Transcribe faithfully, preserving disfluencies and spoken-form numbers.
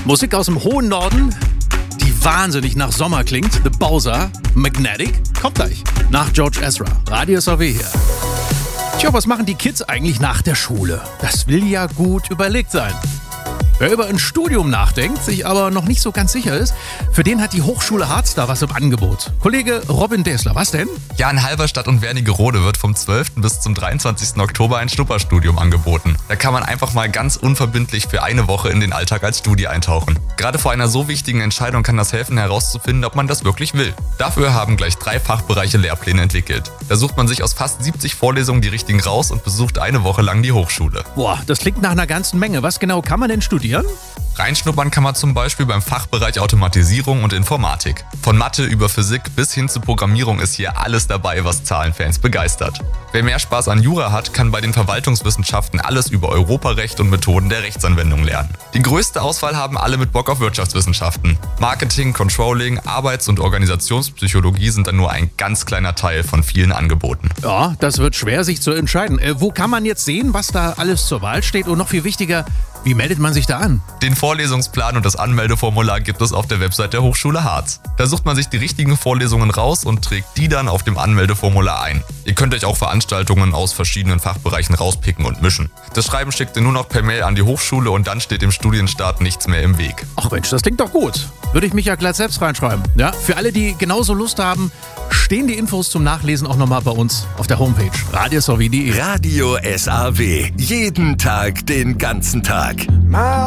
Musik aus dem hohen Norden, die wahnsinnig nach Sommer klingt. The Bowser, Magnetic, kommt gleich. Nach George Ezra. Radio S A W hier. Tja, was machen die Kids eigentlich nach der Schule? Das will ja gut überlegt sein. Wer über ein Studium nachdenkt, sich aber noch nicht so ganz sicher ist, für den hat die Hochschule Harz da was im Angebot. Kollege Robin Dessler, was denn? Ja, in Halberstadt und Wernigerode wird vom zwölften bis zum dreiundzwanzigsten Oktober ein Schnupperstudium angeboten. Da kann man einfach mal ganz unverbindlich für eine Woche in den Alltag als Studi eintauchen. Gerade vor einer so wichtigen Entscheidung kann das helfen, herauszufinden, ob man das wirklich will. Dafür haben gleich drei Fachbereiche Lehrpläne entwickelt. Da sucht man sich aus fast siebzig Vorlesungen die richtigen raus und besucht eine Woche lang die Hochschule. Boah, das klingt nach einer ganzen Menge. Was genau kann man denn studieren? Reinschnuppern kann man zum Beispiel beim Fachbereich Automatisierung und Informatik. Von Mathe über Physik bis hin zu Programmierung ist hier alles dabei, was Zahlenfans begeistert. Wer mehr Spaß an Jura hat, kann bei den Verwaltungswissenschaften alles über Europarecht und Methoden der Rechtsanwendung lernen. Die größte Auswahl haben alle mit Bock auf Wirtschaftswissenschaften. Marketing, Controlling, Arbeits- und Organisationspsychologie sind dann nur ein ganz kleiner Teil von vielen Angeboten. Ja, das wird schwer, sich zu entscheiden. Äh, wo kann man jetzt sehen, was da alles zur Wahl steht? Und noch viel wichtiger, wie meldet man sich da an? Den Vorlesungsplan und das Anmeldeformular gibt es auf der Website der Hochschule Harz. Da sucht man sich die richtigen Vorlesungen raus und trägt die dann auf dem Anmeldeformular ein. Ihr könnt euch auch Veranstaltungen aus verschiedenen Fachbereichen rauspicken und mischen. Das Schreiben schickt ihr nur noch per Mail an die Hochschule und dann steht dem Studienstart nichts mehr im Weg. Ach Mensch, das klingt doch gut. Würde ich mich ja glatt selbst reinschreiben. Ja, für alle, die genauso Lust haben, stehen die Infos zum Nachlesen auch nochmal bei uns auf der Homepage radio s a w punkt d e. Radio S A W. Jeden Tag, den ganzen Tag.